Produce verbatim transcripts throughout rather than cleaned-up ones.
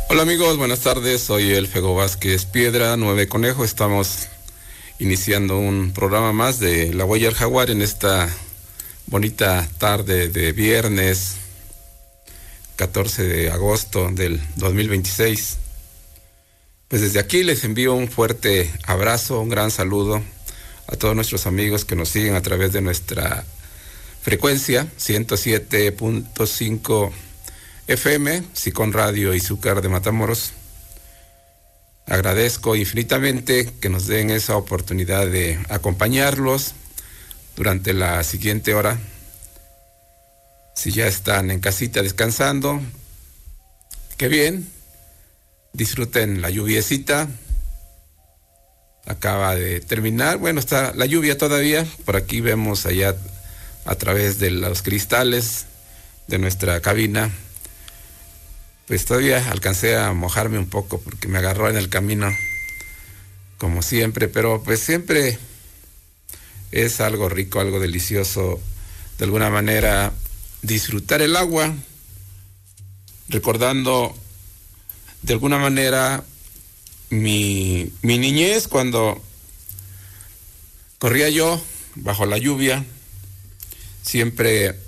Hola amigos, buenas tardes, soy el Fego Vázquez Piedra, Nueve Conejo. Estamos iniciando un programa más de La Huella del Jaguar en esta bonita tarde de viernes catorce de agosto del dos mil veintiséis. Pues desde aquí les envío un fuerte abrazo, un gran saludo a todos nuestros amigos que nos siguen a través de nuestra frecuencia ciento siete punto cinco F M, Sicón Radio Izúcar de Matamoros. Agradezco infinitamente que nos den esa oportunidad de acompañarlos durante la siguiente hora. Si ya están en casita descansando, qué bien, disfruten la lluviecita. Acaba de terminar, bueno, está la lluvia todavía, por aquí vemos allá a través de los cristales de nuestra cabina. Pues todavía alcancé a mojarme un poco porque me agarró en el camino, como siempre, pero pues siempre es algo rico, algo delicioso, de alguna manera, disfrutar el agua, recordando de alguna manera mi, mi niñez cuando corría yo bajo la lluvia, siempre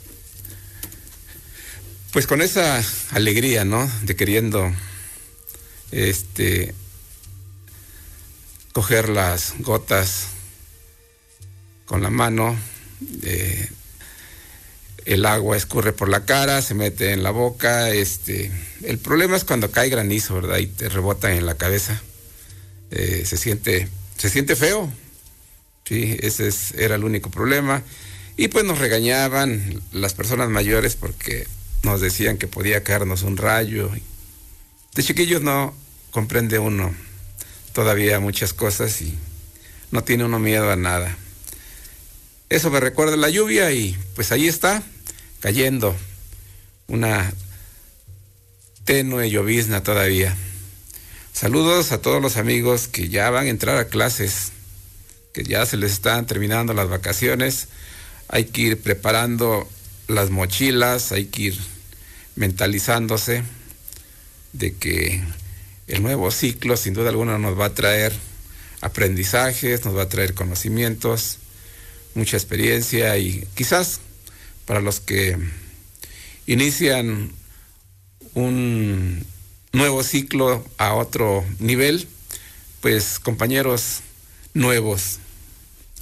pues con esa alegría, ¿no? De queriendo este coger las gotas con la mano, eh, el agua escurre por la cara, se mete en la boca, este, el problema es cuando cae granizo, ¿verdad? Y te rebota en la cabeza, eh, se siente, se siente feo, sí, ese es, era el único problema, y pues nos regañaban las personas mayores porque nos decían que podía caernos un rayo. De chiquillos no comprende uno todavía muchas cosas y no tiene uno miedo a nada. Eso me recuerda la lluvia y pues ahí está, cayendo una tenue llovizna todavía. Saludos a todos los amigos que ya van a entrar a clases, que ya se les están terminando las vacaciones. Hay que ir preparando las mochilas, hay que ir mentalizándose de que el nuevo ciclo sin duda alguna nos va a traer aprendizajes, nos va a traer conocimientos, mucha experiencia y quizás para los que inician un nuevo ciclo a otro nivel, pues compañeros nuevos